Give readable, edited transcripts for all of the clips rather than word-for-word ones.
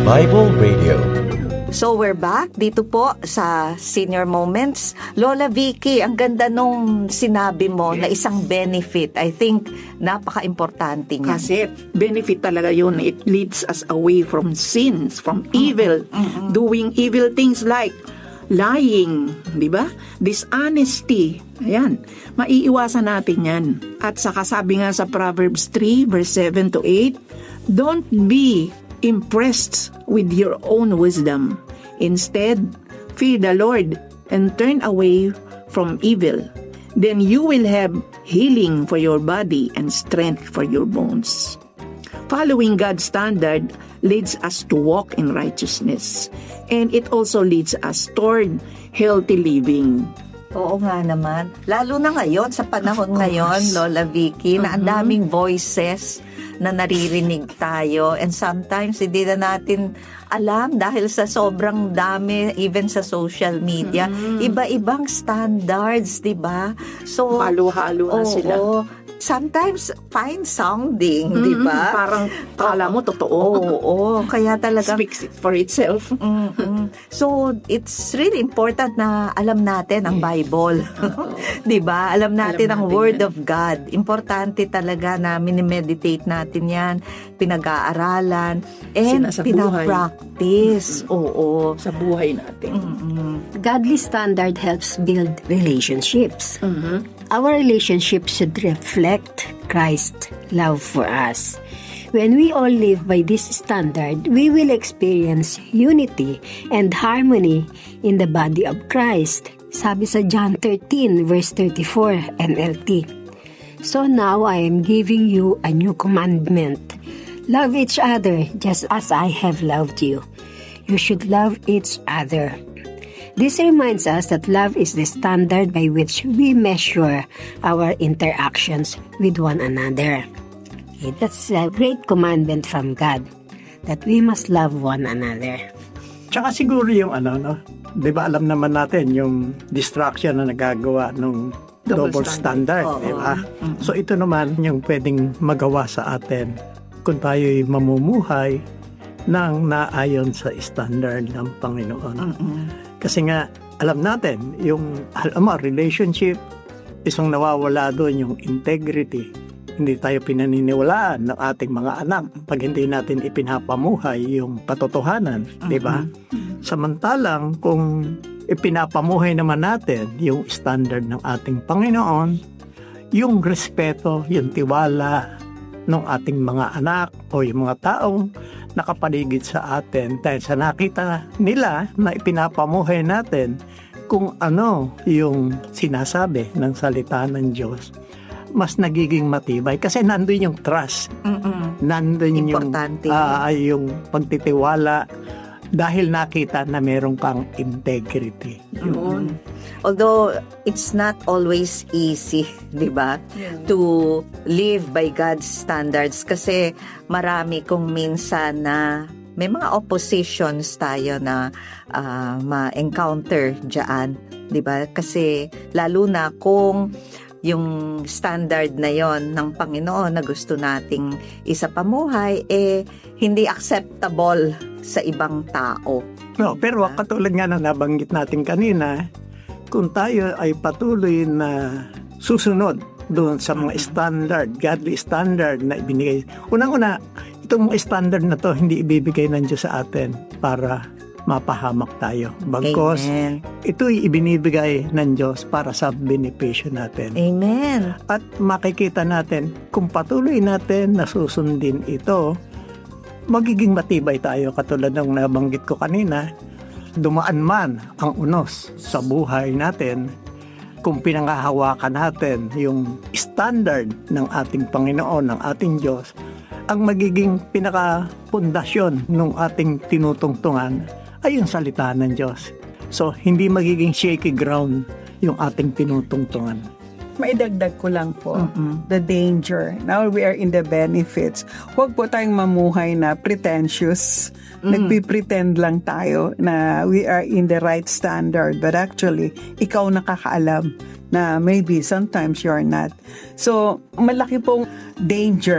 Bible Radio. So we're back dito po sa Senior Moments. Lola Vicky, ang ganda nung sinabi mo na isang benefit. I think napaka-importante niya. Kasi benefit talaga yun. It leads us away from sins, from evil, doing evil things like lying, di ba? Dishonesty. Ayan. Maiiwasan natin yan. At saka sabi nga sa Proverbs 3 verse 7 to 8, don't be impressed with your own wisdom. Instead, fear the Lord and turn away from evil. Then you will have healing for your body and strength for your bones. Following God's standard leads us to walk in righteousness, and it also leads us toward healthy living. Oo nga naman. Lalo na ngayon, sa panahon ngayon, Lola Vicky, na ang daming voices na naririnig tayo. And sometimes, hindi na natin alam dahil sa sobrang dami, even sa social media, iba-ibang standards, di ba? So, halo-halo na sila. Sometimes fine sounding, di ba? Parang kala mo totoo. Oo, kaya talaga speaks it for itself. So, it's really important na alam natin ang Bible. Di ba? Alam natin ang Word of God. Importante talaga na minimeditate natin yan, pinag-aaralan, and pinapractice. Oo. Sa buhay natin. Godly standard helps build relationships. Our relationship should reflect Christ's love for us. When we all live by this standard, we will experience unity and harmony in the body of Christ. Sabi sa John 13 verse 34 NLT. So now I am giving you a new commandment. Love each other just as I have loved you. You should love each other. This reminds us that love is the standard by which we measure our interactions with one another. Okay, that's a great commandment from God, that we must love one another. Tsaka siguro yung di ba alam naman natin yung distraction na nagagawa ng double standard, di ba? So ito naman yung pwedeng magawa sa atin kung tayo'y mamumuhay nang naayon sa standard ng Panginoon. Kasi nga, alam natin, yung relationship, isang nawawala doon yung integrity. Hindi tayo pinaniniwalaan ng ating mga anak pag hindi natin ipinapamuhay yung katotohanan, di ba? Samantalang kung ipinapamuhay naman natin yung standard ng ating Panginoon, yung respeto, yung tiwala ng ating mga anak o yung mga taong nakapaligid sa atin dahil sa nakita nila na ipinapamuhay natin kung ano yung sinasabi ng salita ng Diyos, mas nagiging matibay kasi nandun yung trust. Nandun yung pagtitiwala dahil nakita na meron kang integrity. Yun. Although it's not always easy, di ba? To live by God's standards kasi marami kung minsan na may mga oppositions tayo na ma-encounter dyan, di ba? Kasi lalo na kung yung standard na yon ng Panginoon na gusto nating isapamuhay, hindi acceptable sa ibang tao. No, pero katulad nga na nabanggit natin kanina, kung tayo ay patuloy na susunod doon sa mga standard, godly standard na ibinigay. Unang-una, itong mga standard na to hindi ibibigay ng Diyos sa atin para mapahamak tayo. Bagkos, ito'y ibinibigay ng Diyos para sa benepisyo natin. Amen. At makikita natin, kung patuloy natin na susundin ito, magiging matibay tayo katulad ng nabanggit ko kanina. Dumaan man ang unos sa buhay natin, kung pinangahawakan natin yung standard ng ating Panginoon, ng ating Diyos, ang magiging pinaka-pundasyon ng ating tinutungtungan ay yung salita ng Diyos. So, hindi magiging shaky ground yung ating tinutungtungan. Maidagdag ko lang po, the danger. Now we are in the benefits. Huwag po tayong mamuhay na pretentious. Nagpipretend lang tayo na we are in the right standard. But actually, ikaw nakakaalam na maybe sometimes you're not. So, malaki pong danger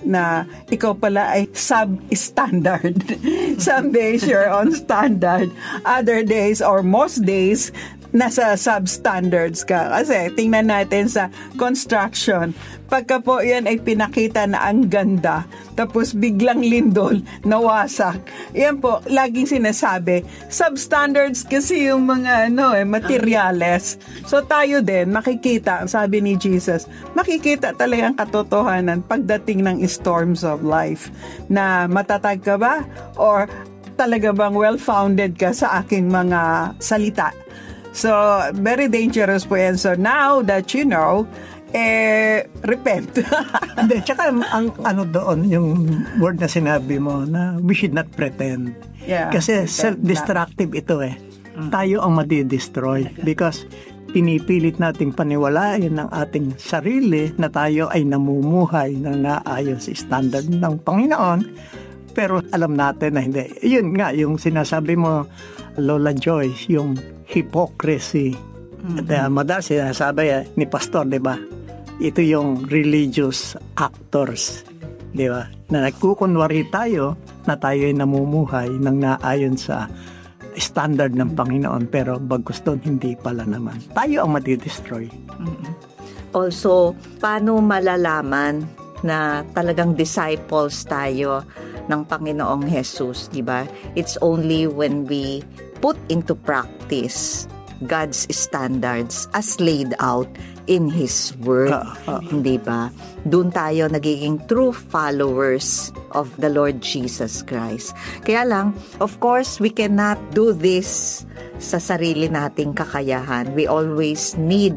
na ikaw pala ay substandard. Some days you're on standard, other days or most days nasa substandards ka. Kasi tingnan natin sa construction, pagka po yan ay pinakita na ang ganda, tapos biglang lindol, nawasak. Yan po, laging sinasabi, substandards kasi yung mga materyales. So tayo din, makikita, sabi ni Jesus, makikita talaga ang katotohanan pagdating ng storms of life. Na matatag ka ba? Or talaga bang well-founded ka sa aking mga salita? So, very dangerous po yan. So, now that you know, repent. Hindi, tsaka ang doon, yung word na sinabi mo, na we should not pretend. Yeah, kasi self-destructive ito Tayo ang madi-destroy because pinipilit nating paniwalain ng ating sarili na tayo ay namumuhay na naayon sa standard ng Panginoon. Pero alam natin na hindi. Yun nga, yung sinasabi mo, Lola Joyce, yung hypocrisy. Madalas sinasabi ni Pastor, di ba? Ito yung religious actors, di ba? Na nagkukunwari tayo na tayo ay namumuhay ng naayon sa standard ng Panginoon, pero bagkus doon hindi pala naman. Tayo ang madi-destroy. Also, paano malalaman na talagang disciples tayo ng Panginoong Jesus, di ba? It's only when we put into practice God's standards as laid out in His Word. Hindi ba? Doon tayo nagiging true followers of the Lord Jesus Christ. Kaya lang, of course, we cannot do this sa sarili nating kakayahan. We always need